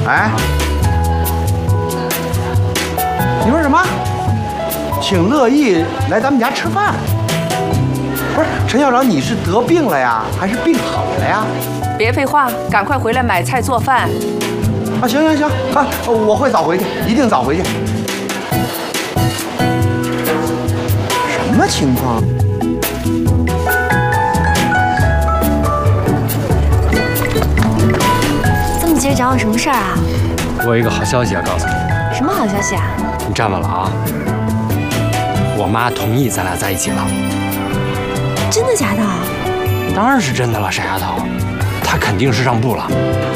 哎，你说什么？请乐意来咱们家吃饭？不是陈校长，你是得病了呀，还是病好了呀？ 别废话，赶快回来买菜做饭。 啊，行行行啊，我会早回去，一定早回去。什么情况？ 这么急着找我什么事儿啊？ 我有一个好消息要告诉你。 什么好消息啊？ 你站稳了啊！我妈同意咱俩在一起了。 真的假的？ 当然是真的了，傻丫头，她肯定是让步了。